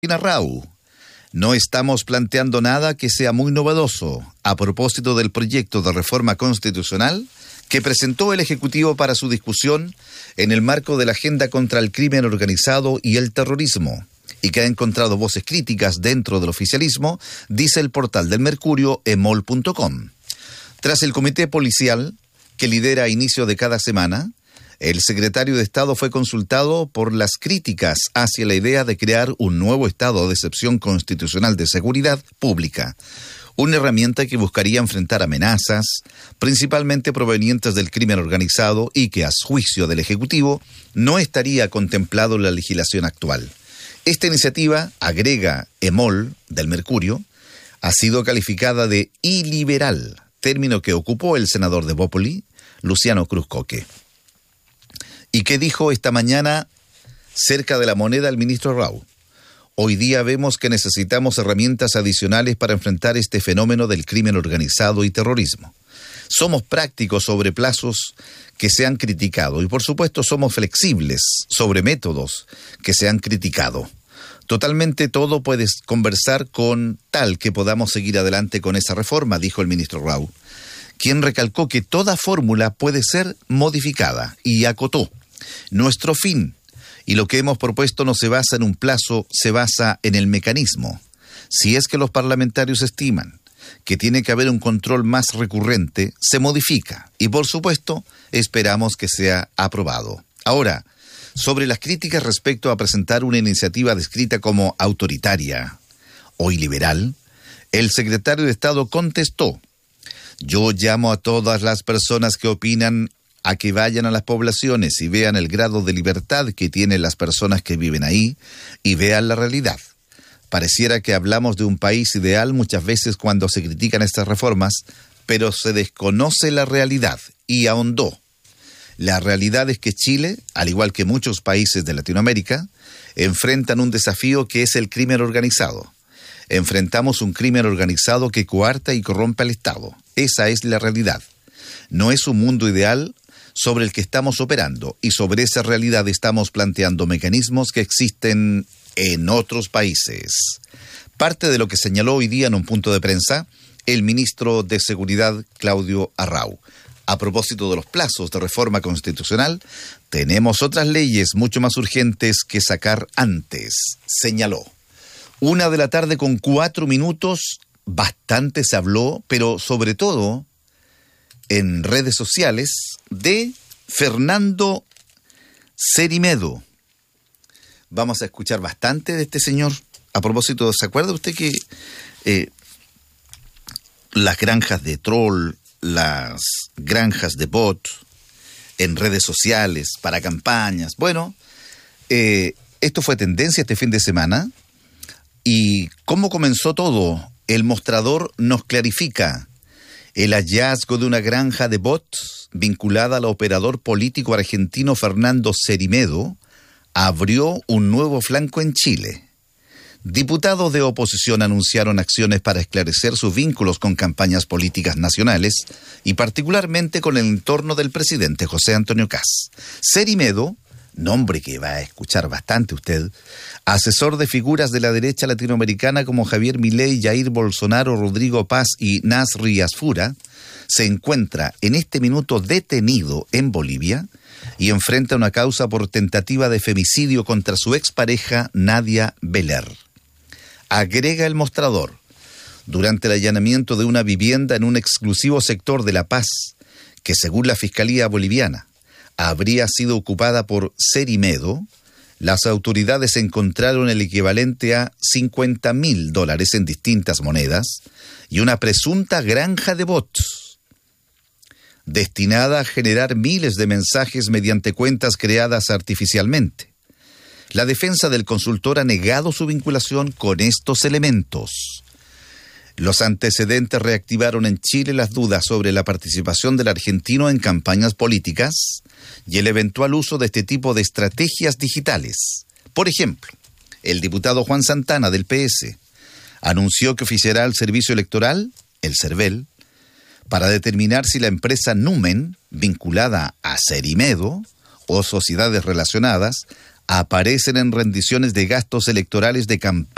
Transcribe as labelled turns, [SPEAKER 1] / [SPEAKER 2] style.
[SPEAKER 1] Rau. No estamos planteando nada que sea muy novedoso a propósito del proyecto de reforma constitucional que presentó el Ejecutivo para su discusión en el marco de la agenda contra el crimen organizado y el terrorismo, y que ha encontrado voces críticas dentro del oficialismo, dice el portal del Mercurio emol.com. Tras el comité policial que lidera a inicio de cada semana, el secretario de Estado fue consultado por las críticas hacia la idea de crear un nuevo estado de excepción constitucional de seguridad pública, una herramienta que buscaría enfrentar amenazas, principalmente provenientes del crimen organizado y que, a juicio del Ejecutivo, no estaría contemplado en la legislación actual. Esta iniciativa, agrega Emol del Mercurio, ha sido calificada de iliberal, término que ocupó el senador de Bópoli, Luciano Cruz-Coke. ¿Y qué dijo esta mañana cerca de la moneda el ministro Rau? Hoy día vemos que necesitamos herramientas adicionales para enfrentar este fenómeno del crimen organizado y terrorismo. Somos prácticos sobre plazos que se han criticado y por supuesto somos flexibles sobre métodos que se han criticado. Totalmente todo puedes conversar con tal que podamos seguir adelante con esa reforma, dijo el ministro Rau, quien recalcó que toda fórmula puede ser modificada y acotó. Nuestro fin y lo que hemos propuesto no se basa en un plazo, se basa en el mecanismo. Si es que los parlamentarios estiman que tiene que haber un control más recurrente, se modifica y por supuesto esperamos que sea aprobado. Ahora, sobre las críticas respecto a presentar una iniciativa descrita como autoritaria o iliberal, el secretario de Estado contestó: yo llamo a todas las personas que opinan a que vayan a las poblaciones y vean el grado de libertad que tienen las personas que viven ahí y vean la realidad. Pareciera que hablamos de un país ideal muchas veces cuando se critican estas reformas, pero se desconoce la realidad, y ahondó. La realidad es que Chile, al igual que muchos países de Latinoamérica, enfrentan un desafío que es el crimen organizado. Enfrentamos un crimen organizado que coarta y corrompe al Estado. Esa es la realidad. No es un mundo ideal sobre el que estamos operando, y sobre esa realidad estamos planteando mecanismos que existen en otros países. Parte de lo que señaló hoy día en un punto de prensa el ministro de Seguridad, Claudio Arrau. A propósito de los plazos de reforma constitucional, tenemos otras leyes mucho más urgentes que sacar antes, señaló. 1:04 p.m, bastante se habló, pero sobre todo en redes sociales, de Fernando Cerimedo. Vamos a escuchar bastante de este señor. A propósito, ¿se acuerda usted que las granjas de troll, las granjas de bot en redes sociales para campañas? Bueno, esto fue tendencia este fin de semana. ¿Y cómo comenzó todo? El mostrador nos clarifica. El hallazgo de una granja de bots vinculada al operador político argentino Fernando Cerimedo abrió un nuevo flanco en Chile. Diputados de oposición anunciaron acciones para esclarecer sus vínculos con campañas políticas nacionales y particularmente con el entorno del presidente José Antonio Kast. Cerimedo, nombre que va a escuchar bastante usted, asesor de figuras de la derecha latinoamericana como Javier Milei, Jair Bolsonaro, Rodrigo Paz y Nasri Asfura, se encuentra en este minuto detenido en Bolivia y enfrenta una causa por tentativa de femicidio contra su expareja Nadia Beler. Agrega el mostrador: durante el allanamiento de una vivienda en un exclusivo sector de La Paz, que según la Fiscalía Boliviana habría sido ocupada por Cerimedo, las autoridades encontraron el equivalente a $50.000 en distintas monedas y una presunta granja de bots destinada a generar miles de mensajes mediante cuentas creadas artificialmente. La defensa del consultor ha negado su vinculación con estos elementos. Los antecedentes reactivaron en Chile las dudas sobre la participación del argentino en campañas políticas y el eventual uso de este tipo de estrategias digitales. Por ejemplo, el diputado Juan Santana del PS anunció que oficiará al Servicio Electoral, el CERVEL, para determinar si la empresa Numen, vinculada a Cerimedo o sociedades relacionadas, aparecen en rendiciones de gastos electorales de campaña